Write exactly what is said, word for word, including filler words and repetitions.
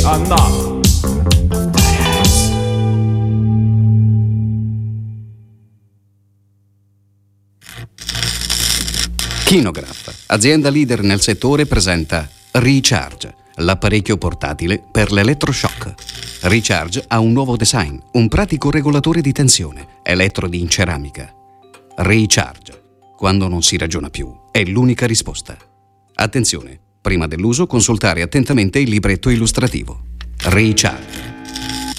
Ah no! Kinograph, azienda leader nel settore, presenta Recharge, l'apparecchio portatile per l'elettroshock. Recharge ha un nuovo design, un pratico regolatore di tensione, elettrodi in ceramica. Recharge, quando non si ragiona più, è l'unica risposta. Attenzione, prima dell'uso consultare attentamente il libretto illustrativo. Recharge.